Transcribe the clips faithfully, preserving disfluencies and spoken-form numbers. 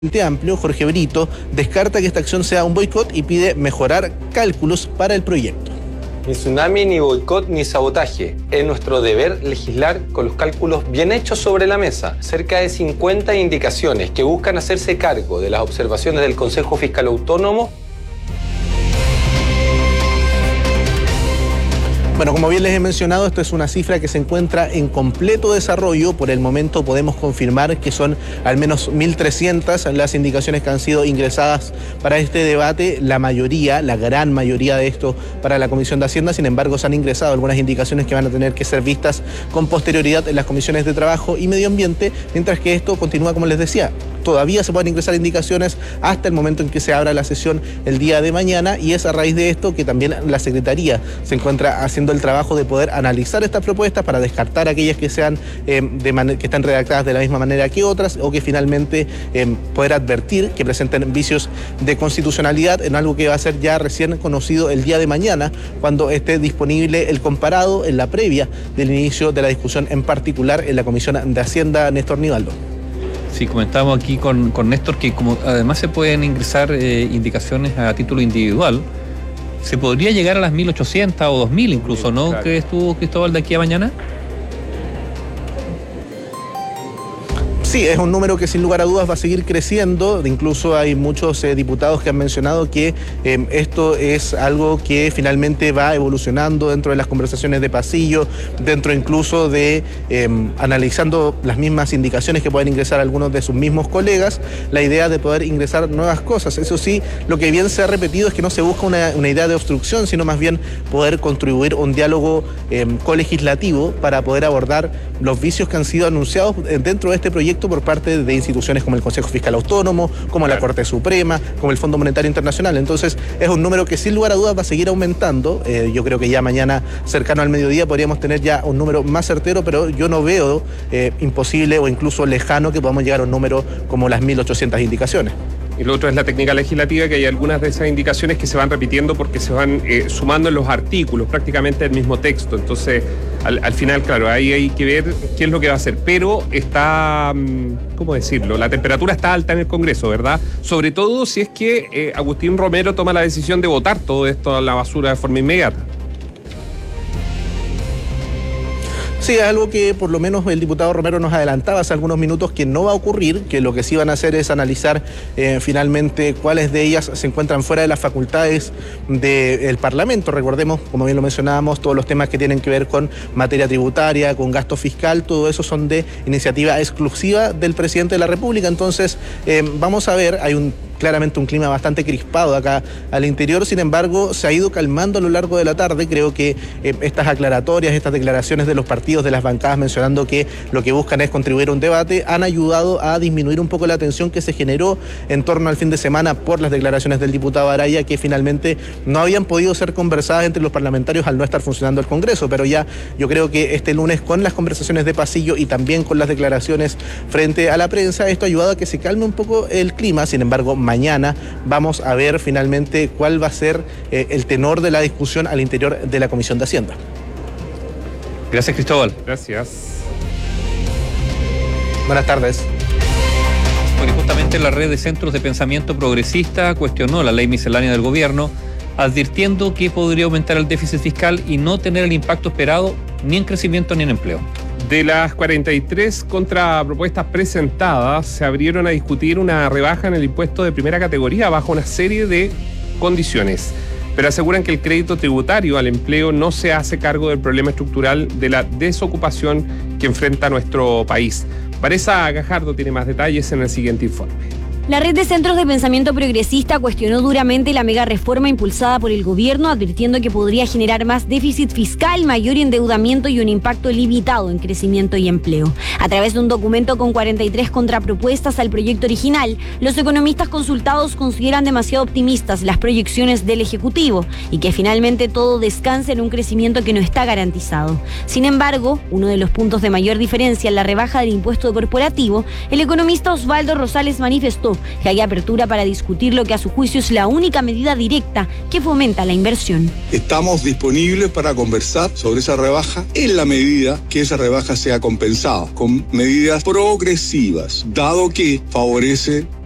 Amplio, Jorge Brito, descarta que esta acción sea un boicot y pide mejorar cálculos para el proyecto. Ni tsunami, ni boicot, ni sabotaje. Es nuestro deber legislar con los cálculos bien hechos sobre la mesa. Cerca de cincuenta indicaciones que buscan hacerse cargo de las observaciones del Consejo Fiscal Autónomo. Bueno, como bien les he mencionado, esto es una cifra que se encuentra en completo desarrollo. Por el momento podemos confirmar que son al menos mil trescientas las indicaciones que han sido ingresadas para este debate. La mayoría, la gran mayoría de esto para la Comisión de Hacienda. Sin embargo, se han ingresado algunas indicaciones que van a tener que ser vistas con posterioridad en las comisiones de Trabajo y Medio Ambiente, mientras que esto continúa, como les decía. Todavía se pueden ingresar indicaciones hasta el momento en que se abra la sesión el día de mañana, y es a raíz de esto que también la Secretaría se encuentra haciendo el trabajo de poder analizar estas propuestas para descartar aquellas que sean eh, de man- que están redactadas de la misma manera que otras, o que finalmente eh, poder advertir que presenten vicios de constitucionalidad, en algo que va a ser ya recién conocido el día de mañana, cuando esté disponible el comparado en la previa del inicio de la discusión, en particular en la Comisión de Hacienda. Néstor Nivaldo. Sí, comentamos aquí con, con Néstor que como además se pueden ingresar eh, indicaciones a título individual, se podría llegar a las mil ochocientas o dos mil incluso, ¿no? Claro. ¿Crees tú, Cristóbal, de aquí a mañana? Sí, es un número que sin lugar a dudas va a seguir creciendo. Incluso hay muchos eh, diputados que han mencionado que eh, esto es algo que finalmente va evolucionando dentro de las conversaciones de pasillo, dentro incluso de eh, analizando las mismas indicaciones que pueden ingresar algunos de sus mismos colegas, la idea de poder ingresar nuevas cosas. Eso sí, lo que bien se ha repetido es que no se busca una, una idea de obstrucción, sino más bien poder contribuir un diálogo eh, colegislativo para poder abordar los vicios que han sido anunciados dentro de este proyecto por parte de instituciones como el Consejo Fiscal Autónomo, como la Corte Suprema, como el Fondo Monetario Internacional. Entonces es un número que sin lugar a dudas va a seguir aumentando. Eh, yo creo que ya mañana, cercano al mediodía, podríamos tener ya un número más certero, pero yo no veo eh, imposible o incluso lejano que podamos llegar a un número como las mil ochocientas indicaciones. Y lo otro es la técnica legislativa, que hay algunas de esas indicaciones que se van repitiendo porque se van eh, sumando en los artículos, prácticamente el mismo texto. Entonces, al, al final, claro, ahí hay que ver qué es lo que va a hacer. Pero está, ¿cómo decirlo? La temperatura está alta en el Congreso, ¿verdad? Sobre todo si es que eh, Agustín Romero toma la decisión de votar todo esto a la basura de forma inmediata. Sí, es algo que por lo menos el diputado Romero nos adelantaba hace algunos minutos que no va a ocurrir, que lo que sí van a hacer es analizar eh, finalmente cuáles de ellas se encuentran fuera de las facultades del Parlamento. Recordemos, como bien lo mencionábamos, todos los temas que tienen que ver con materia tributaria, con gasto fiscal, todo eso son de iniciativa exclusiva del presidente de la República. Entonces, eh, vamos a ver, hay un claramente un clima bastante crispado acá al interior. Sin embargo, se ha ido calmando a lo largo de la tarde. Creo que eh, estas aclaratorias, estas declaraciones de los partidos, de las bancadas, mencionando que lo que buscan es contribuir a un debate, han ayudado a disminuir un poco la tensión que se generó en torno al fin de semana por las declaraciones del diputado Araya, que finalmente no habían podido ser conversadas entre los parlamentarios al no estar funcionando el Congreso. Pero ya yo creo que este lunes, con las conversaciones de pasillo y también con las declaraciones frente a la prensa, esto ha ayudado a que se calme un poco el clima. Sin embargo, mañana vamos a ver finalmente cuál va a ser eh, el tenor de la discusión al interior de la Comisión de Hacienda. Gracias, Cristóbal. Gracias. Buenas tardes. Bueno, y justamente la red de centros de pensamiento progresista cuestionó la ley miscelánea del gobierno, advirtiendo que podría aumentar el déficit fiscal y no tener el impacto esperado ni en crecimiento ni en empleo. De las cuarenta y tres contrapropuestas presentadas, se abrieron a discutir una rebaja en el impuesto de primera categoría bajo una serie de condiciones, pero aseguran que el crédito tributario al empleo no se hace cargo del problema estructural de la desocupación que enfrenta nuestro país. Vanessa Gajardo tiene más detalles en el siguiente informe. La red de centros de pensamiento progresista cuestionó duramente la mega reforma impulsada por el gobierno, advirtiendo que podría generar más déficit fiscal, mayor endeudamiento y un impacto limitado en crecimiento y empleo. A través de un documento con cuarenta y tres contrapropuestas al proyecto original, los economistas consultados consideran demasiado optimistas las proyecciones del Ejecutivo y que finalmente todo descanse en un crecimiento que no está garantizado. Sin embargo, uno de los puntos de mayor diferencia en la rebaja del impuesto corporativo, el economista Osvaldo Rosales manifestó que hay apertura para discutir lo que a su juicio es la única medida directa que fomenta la inversión. Estamos disponibles para conversar sobre esa rebaja en la medida que esa rebaja sea compensada con medidas progresivas, dado que favorece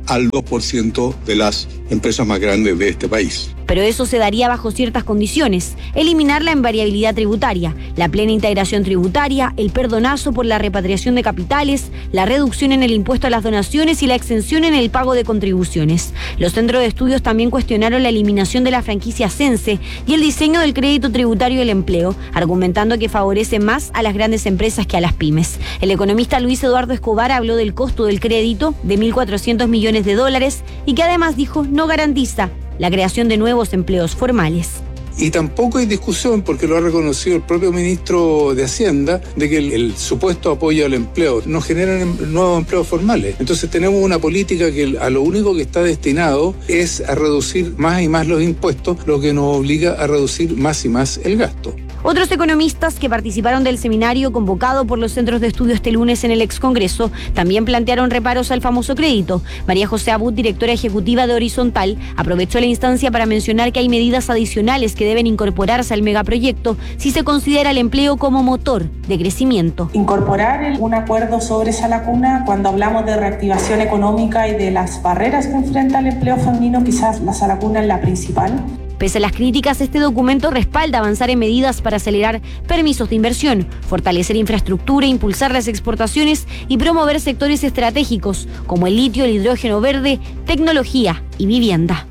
al dos por ciento de las empresas más grandes de este país. Pero eso se daría bajo ciertas condiciones: eliminar la invariabilidad tributaria, la plena integración tributaria, el perdonazo por la repatriación de capitales, la reducción en el impuesto a las donaciones y la exención en el pago de contribuciones. Los centros de estudios también cuestionaron la eliminación de la franquicia Sense y el diseño del crédito tributario del empleo, argumentando que favorece más a las grandes empresas que a las pymes. El economista Luis Eduardo Escobar habló del costo del crédito de mil cuatrocientos millones de dólares y que además dijo no garantiza la creación de nuevos empleos formales. Y tampoco hay discusión, porque lo ha reconocido el propio ministro de Hacienda, de que el, el supuesto apoyo al empleo no genera nuevos empleos formales. Entonces tenemos una política que a lo único que está destinado es a reducir más y más los impuestos, lo que nos obliga a reducir más y más el gasto. Otros economistas que participaron del seminario convocado por los centros de estudio este lunes en el excongreso también plantearon reparos al famoso crédito. María José Abud, directora ejecutiva de Horizontal, aprovechó la instancia para mencionar que hay medidas adicionales que deben incorporarse al megaproyecto si se considera el empleo como motor de crecimiento. Incorporar un acuerdo sobre esa lacuna cuando hablamos de reactivación económica y de las barreras que enfrenta el empleo femenino, quizás la lacuna es la principal. Pese a las críticas, este documento respalda avanzar en medidas para acelerar permisos de inversión, fortalecer infraestructura, impulsar las exportaciones y promover sectores estratégicos como el litio, el hidrógeno verde, tecnología y vivienda.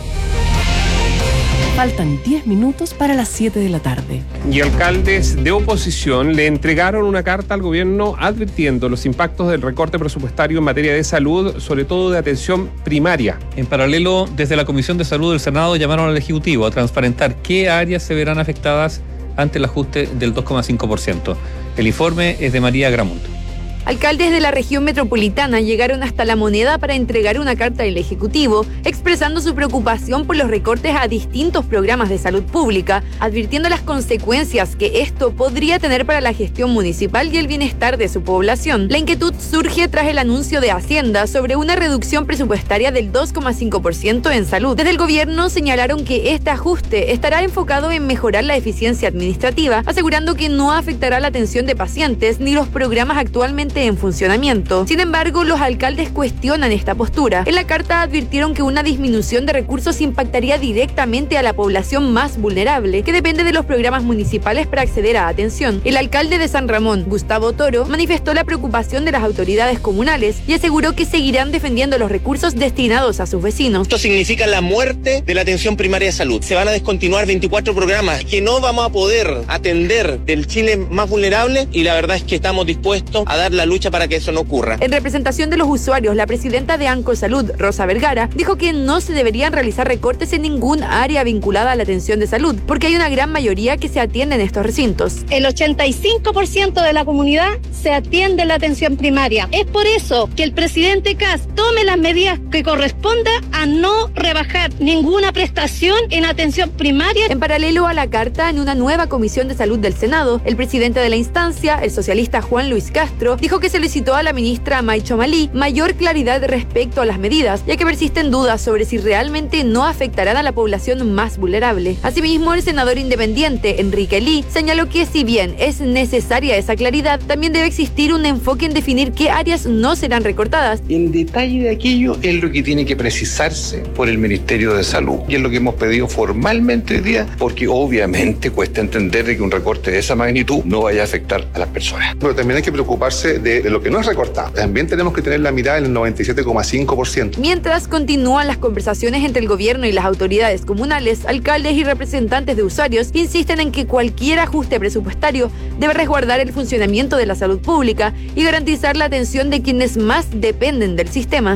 Faltan diez minutos para las siete de la tarde. Y alcaldes de oposición le entregaron una carta al gobierno advirtiendo los impactos del recorte presupuestario en materia de salud, sobre todo de atención primaria. En paralelo, desde la Comisión de Salud del Senado llamaron al Ejecutivo a transparentar qué áreas se verán afectadas ante el ajuste del dos coma cinco por ciento. El informe es de María Gramunt. Alcaldes de la región metropolitana llegaron hasta La Moneda para entregar una carta al Ejecutivo, expresando su preocupación por los recortes a distintos programas de salud pública, advirtiendo las consecuencias que esto podría tener para la gestión municipal y el bienestar de su población. La inquietud surge tras el anuncio de Hacienda sobre una reducción presupuestaria del dos coma cinco por ciento en salud. Desde el gobierno señalaron que este ajuste estará enfocado en mejorar la eficiencia administrativa, asegurando que no afectará la atención de pacientes ni los programas actualmente en funcionamiento. Sin embargo, los alcaldes cuestionan esta postura. En la carta advirtieron que una disminución de recursos impactaría directamente a la población más vulnerable, que depende de los programas municipales para acceder a atención. El alcalde de San Ramón, Gustavo Toro, manifestó la preocupación de las autoridades comunales y aseguró que seguirán defendiendo los recursos destinados a sus vecinos. Esto significa la muerte de la atención primaria de salud. Se van a descontinuar veinticuatro programas que no vamos a poder atender del Chile más vulnerable, y la verdad es que estamos dispuestos a dar la lucha para que eso no ocurra. En representación de los usuarios, la presidenta de ANCO Salud, Rosa Vergara, dijo que no se deberían realizar recortes en ningún área vinculada a la atención de salud, porque hay una gran mayoría que se atiende en estos recintos. El ochenta y cinco por ciento de la comunidad se atiende en la atención primaria. Es por eso que el presidente Kast tome las medidas que corresponda a no rebajar ninguna prestación en atención primaria. En paralelo a la carta, en una nueva comisión de salud del Senado, el presidente de la instancia, el socialista Juan Luis Castro, dijo que solicitó a la ministra Maicho Malí mayor claridad respecto a las medidas, ya que persisten dudas sobre si realmente no afectarán a la población más vulnerable. Asimismo, el senador independiente Enrique Lee señaló que si bien es necesaria esa claridad, también debe existir un enfoque en definir qué áreas no serán recortadas. El detalle de aquello es lo que tiene que precisarse por el Ministerio de Salud, y es lo que hemos pedido formalmente hoy día, porque obviamente cuesta entender que un recorte de esa magnitud no vaya a afectar a las personas. Pero también hay que preocuparse de, de lo que no es recortado. También tenemos que tener la mirada en el noventa y siete coma cinco por ciento. Mientras continúan las conversaciones entre el gobierno y las autoridades comunales, alcaldes y representantes de usuarios insisten en que cualquier ajuste presupuestario debe resguardar el funcionamiento de la salud pública y garantizar la atención de quienes más dependen del sistema.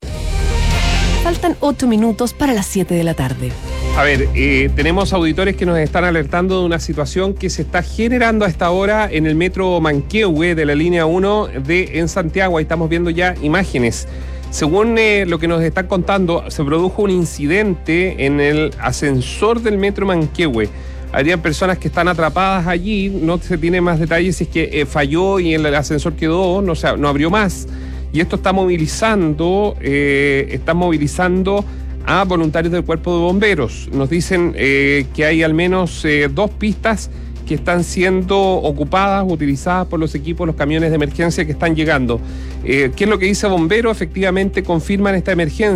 Faltan ocho minutos para las siete de la tarde. A ver, eh, tenemos auditores que nos están alertando de una situación que se está generando a esta hora en el metro Manquehue de la línea uno de en Santiago. Ahí estamos viendo ya imágenes. Según eh, lo que nos están contando, se produjo un incidente en el ascensor del metro Manquehue. Habría personas que están atrapadas allí, no se tiene más detalles si es que eh, falló y el ascensor quedó, no, o sea, no abrió más. Y esto está movilizando, eh, está movilizando a voluntarios del Cuerpo de Bomberos. Nos dicen eh, que hay al menos eh, dos pistas que están siendo ocupadas, utilizadas por los equipos, los camiones de emergencia que están llegando. Eh, ¿Qué es lo que dice Bombero? Efectivamente confirman esta emergencia.